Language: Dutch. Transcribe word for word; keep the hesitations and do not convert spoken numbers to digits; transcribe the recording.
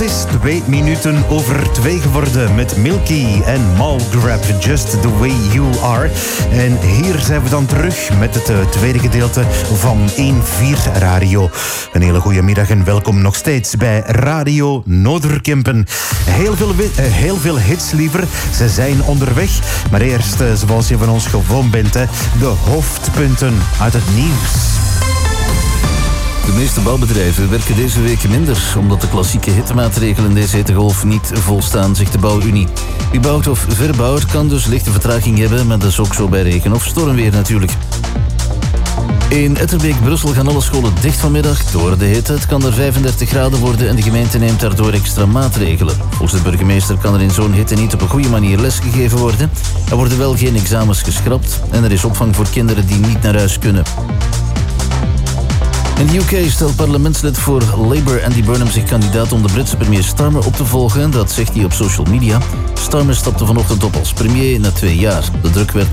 is twee minuten over twee geworden met Milky en Malgrab, Just the Way You Are. En hier zijn we dan terug met het uh, tweede gedeelte van één vier Radio. Een hele goede middag en welkom nog steeds bij Radio Noorderkempen. Heel veel, uh, heel veel hits liever, ze zijn onderweg. Maar eerst, uh, zoals je van ons gewoon bent, hè, de hoofdpunten uit het nieuws. De meeste bouwbedrijven werken deze week minder, omdat de klassieke hittemaatregelen deze hittegolf niet volstaan, zegt de Bouwunie. Wie bouwt of verbouwt kan dus lichte vertraging hebben, maar dat is ook zo bij regen of stormweer natuurlijk. In Etterbeek, Brussel gaan alle scholen dicht vanmiddag door de hitte. Het kan er vijfendertig graden worden en de gemeente neemt daardoor extra maatregelen. Volgens de burgemeester kan er in zo'n hitte niet op een goede manier lesgegeven worden. Er worden wel geen examens geschrapt en er is opvang voor kinderen die niet naar huis kunnen. In de U K stelt parlementslid voor Labour Andy Burnham zich kandidaat om de Britse premier Starmer op te volgen. Dat zegt hij op social media. Starmer stapte vanochtend op als premier na twee jaar. De druk werd